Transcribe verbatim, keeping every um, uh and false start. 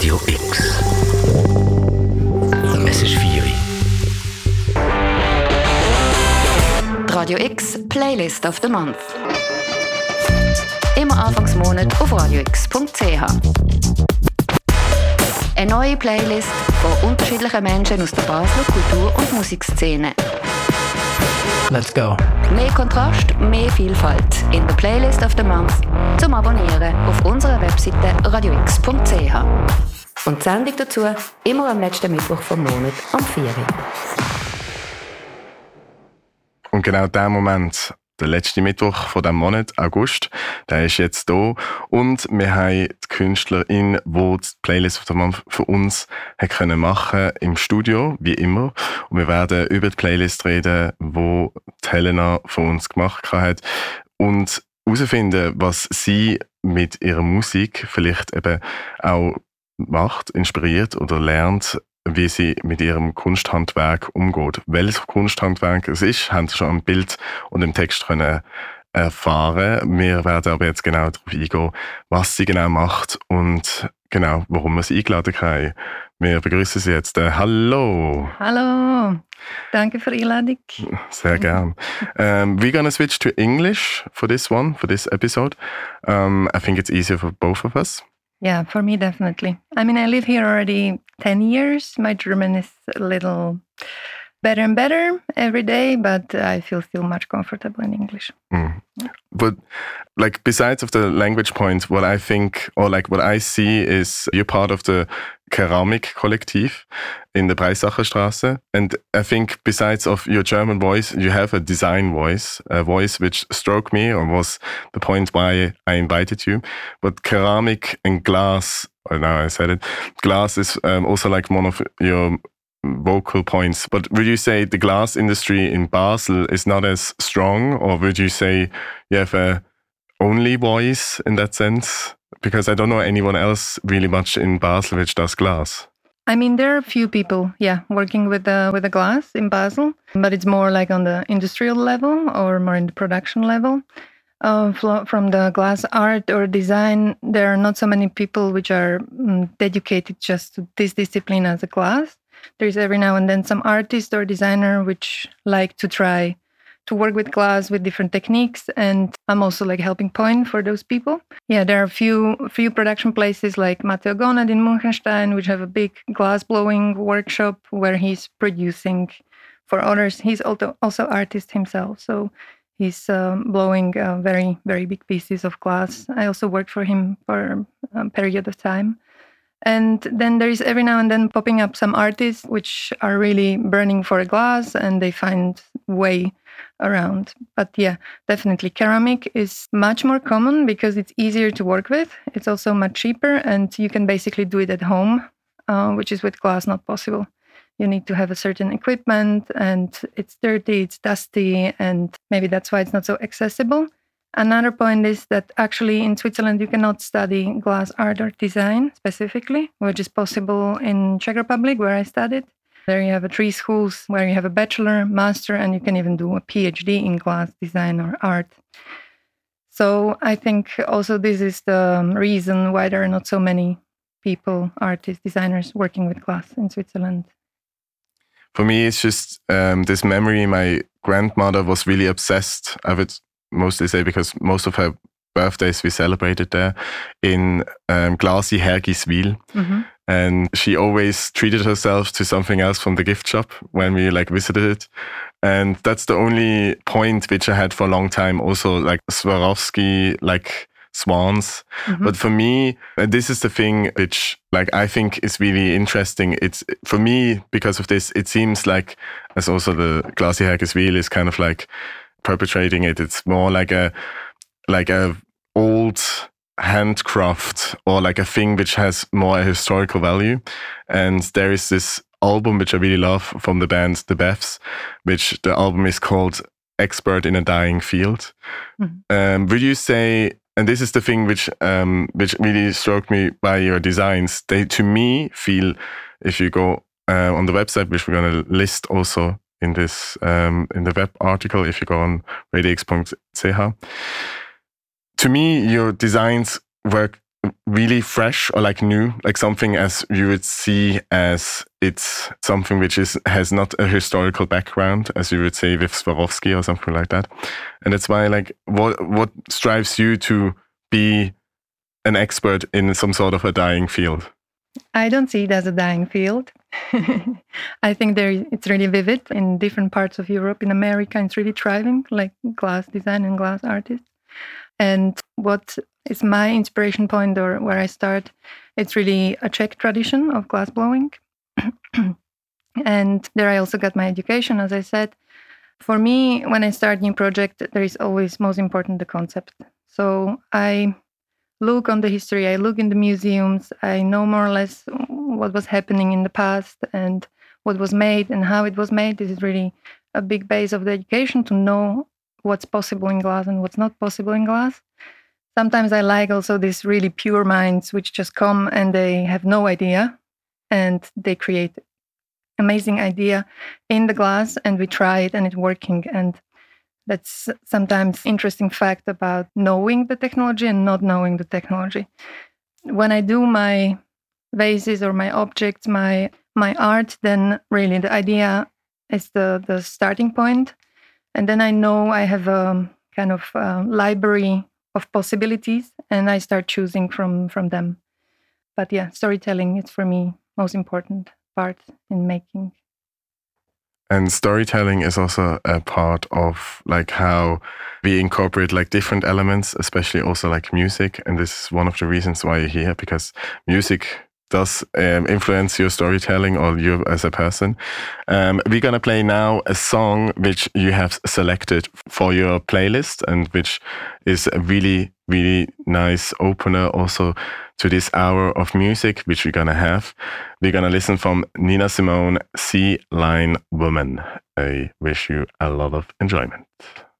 Radio X. Es ist vier. Radio X Playlist of the Month. Immer Anfangsmonat auf radio x punkt c h. Eine neue Playlist von unterschiedlichen Menschen aus der Basler Kultur- und Musikszene. Let's go. Mehr Kontrast, mehr Vielfalt in der Playlist of the Month zum Abonnieren auf unserer Webseite radio x punkt c h. Und die Sendung dazu immer am letzten Mittwoch vom Monat um vier Uhr. Und genau der Moment, der letzte Mittwoch von diesem Monat, August, der ist jetzt da. Und wir haben die Künstlerin, die die Playlist of the Month für uns hat können machen im Studio, wie immer. Und wir werden über die Playlist reden, die Helena von uns gemacht hat. Und herausfinden, was sie mit ihrer Musik vielleicht eben auch macht, inspiriert oder lernt, wie sie mit ihrem Kunsthandwerk umgeht. Welches Kunsthandwerk es ist, haben sie schon am Bild und im Text können erfahren. Wir werden aber jetzt genau darauf eingehen, was sie genau macht und genau, warum wir sie eingeladen haben. Wir begrüßen sie jetzt. Äh, hallo! Hallo! Danke für die Einladung. Sehr gern. um, we're going to switch to English for this one, for this episode. Um, I think it's easier for both of us. Yeah, for me, definitely. I mean, I live here already ten years. My German is a little better and better every day, but I feel still much comfortable in English. Mm. But like besides of the language point, what I think or like what I see is you're part of the Keramik Kollektiv in the Breissacher Straße. And I think besides of your German voice, you have a design voice, a voice which struck me or was the point why I invited you. But ceramic and glass, or now I said it, glass is um, also like one of your vocal points. But would you say the glass industry in Basel is not as strong, or would you say you have a only voice in that sense? Because I don't know anyone else really much in Basel which does glass. I mean, there are a few people, yeah, working with the with the glass in Basel, but it's more like on the industrial level or more in the production level. Uh, from the glass art or design, there are not so many people which are um, dedicated just to this discipline as a glass. There's every now and then some artist or designer which like to try to work with glass with different techniques, and I'm also like helping point for those people. Yeah, there are a few few production places like Matteo Gonad in Munchenstein, which have a big glass blowing workshop where he's producing for others. He's also also artist himself, so he's um, blowing uh, very very big pieces of glass. I also worked for him for a period of time. And then there is every now and then popping up some artists which are really burning for a glass and they find way around. But yeah, definitely ceramic is much more common because it's easier to work with. It's also much cheaper and you can basically do it at home, uh, which is with glass not possible. You need to have a certain equipment and it's dirty, it's dusty, and maybe that's why it's not so accessible. Another point is that actually in Switzerland you cannot study glass art or design specifically, which is possible in Czech Republic where I studied. There you have a three schools where you have a bachelor, master, and you can even do a PhD in glass design or art. So I think also this is the reason why there are not so many people, artists, designers working with glass in Switzerland. For me, it's just um, this memory. My grandmother was really obsessed. I would mostly say because most of her birthdays we celebrated there in um, Glasi Hergiswil. Mm-hmm. And she always treated herself to something else from the gift shop when we like visited it. And that's the only point which I had for a long time. Also like Swarovski, like swans. Mm-hmm. But for me, this is the thing which like I think is really interesting. It's for me, because of this, it seems like, as also the Glasi Hergiswil is kind of like perpetrating it, it's more like a like a old handcraft or like a thing which has more a historical value. And there is this album which I really love from the band The Beths, which the album is called Expert in a Dying Field. Mm-hmm. Um, would you say, and this is the thing which um, which really struck me by your designs, they to me feel, if you go uh, on the website, which we're going to list also in this um, in the web article, if you go on radio x punkt c h. To me, your designs work really fresh or like new, like something as you would see as it's something which is has not a historical background, as you would say with Swarovski or something like that. And that's why, like, what what strives you to be an expert in some sort of a dying field? I don't see it as a dying field. I think there it's really vivid in different parts of Europe. In America, it's really thriving, like glass design and glass artists. And what is my inspiration point, or where I start, it's really a Czech tradition of glass blowing. And there I also got my education, as I said. For me, when I start a new project, there is always most important the concept. So I look on the history, I look in the museums, I know more or less what was happening in the past and what was made and how it was made. This is really a big base of the education, to know what's possible in glass and what's not possible in glass. Sometimes I like also these really pure minds which just come and they have no idea and they create amazing idea in the glass, and we try it and it's working. And that's sometimes interesting fact about knowing the technology and not knowing the technology. When I do my vases or my objects, my my art, then really the idea is the, the starting point. And then I know I have a kind of a library of possibilities and I start choosing from, from them. But yeah, storytelling is for me most important part in making. And storytelling is also a part of like how we incorporate like different elements, especially also like music. And this is one of the reasons why you're here, because music does um, influence your storytelling or you as a person. Um, we're going to play now a song which you have selected for your playlist and which is a really, really nice opener also to this hour of music which we're going to have. We're going to listen from Nina Simone, Sea Lion Woman. I wish you a lot of enjoyment.